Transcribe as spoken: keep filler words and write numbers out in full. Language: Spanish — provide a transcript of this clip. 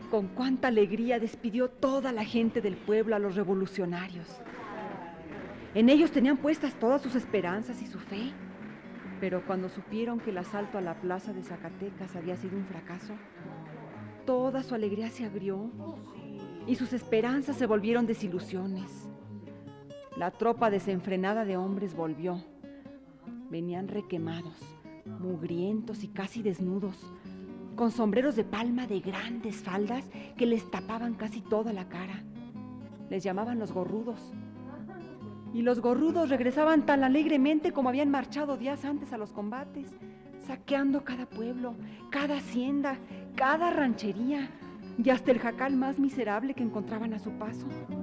Con cuánta alegría despidió toda la gente del pueblo a los revolucionarios. En ellos tenían puestas todas sus esperanzas y su fe. Pero cuando supieron que el asalto a la plaza de Zacatecas había sido un fracaso, toda su alegría se agrió y sus esperanzas se volvieron desilusiones. La tropa desenfrenada de hombres volvió. Venían requemados, mugrientos y casi desnudos, con sombreros de palma de grandes faldas que les tapaban casi toda la cara. Les llamaban los gorrudos. Y los gorrudos regresaban tan alegremente como habían marchado días antes a los combates, saqueando cada pueblo, cada hacienda, cada ranchería y hasta el jacal más miserable que encontraban a su paso.